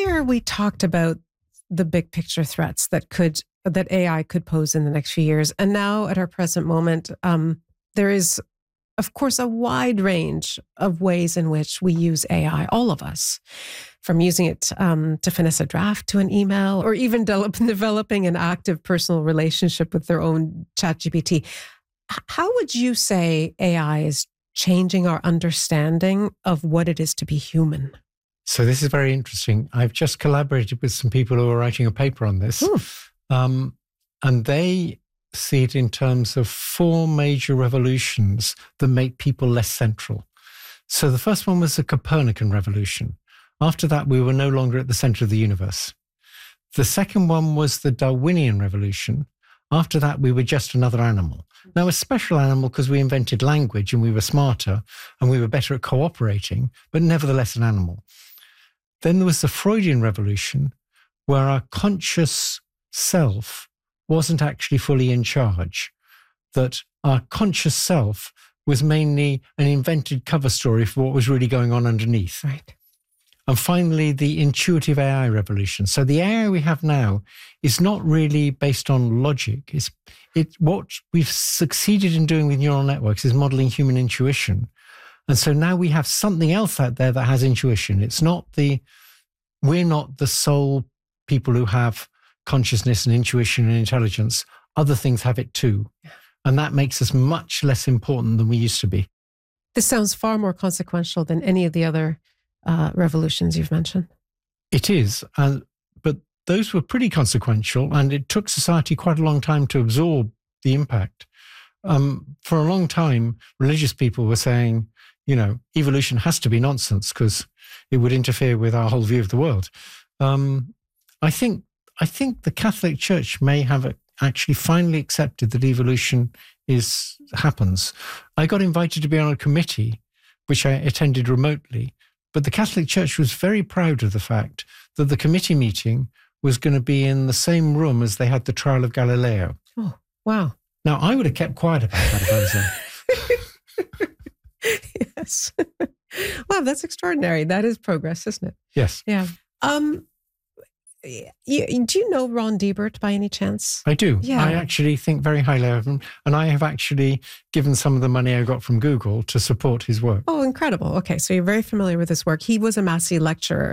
Earlier, we talked about the big picture threats that AI could pose in the next few years. And now at our present moment, there is, of course, a wide range of ways in which we use AI, all of us, from using it to finesse a draft to an email, or even developing an active personal relationship with their own ChatGPT. How would you say AI is changing our understanding of what it is to be human? So this is very interesting. I've just collaborated with some people who are writing a paper on this. And they see it in terms of 4 major revolutions that make people less central. So the first one was the Copernican revolution. After that, we were no longer at the center of the universe. The second one was the Darwinian revolution. After that, we were just another animal. Now, a special animal because we invented language and we were smarter and we were better at cooperating, but nevertheless an animal. Then there was the Freudian revolution, where our conscious self wasn't actually fully in charge, that our conscious self was mainly an invented cover story for what was really going on underneath. Right. And finally, the intuitive AI revolution. So the AI we have now is not really based on logic. What we've succeeded in doing with neural networks is modeling human intuition. And so now we have something else out there that has intuition. We're not the sole people who have consciousness and intuition and intelligence. Other things have it too. And that makes us much less important than we used to be. This sounds far more consequential than any of the other revolutions you've mentioned. It is. But those were pretty consequential, and it took society quite a long time to absorb the impact. For a long time, religious people were saying, evolution has to be nonsense because it would interfere with our whole view of the world. I think the Catholic Church may have actually finally accepted that evolution happens. I got invited to be on a committee, which I attended remotely, but the Catholic Church was very proud of the fact that the committee meeting was going to be in the same room as they had the trial of Galileo. Oh, wow. Now, I would have kept quiet about that if I was there. Yes. Wow, that's extraordinary. That is progress, isn't it? Yes. Yeah. Do you know Ron Deibert by any chance? I do. Yeah. I actually think very highly of him. And I have actually given some of the money I got from Google to support his work. Oh, incredible. Okay, so you're very familiar with his work. He was a Massey lecturer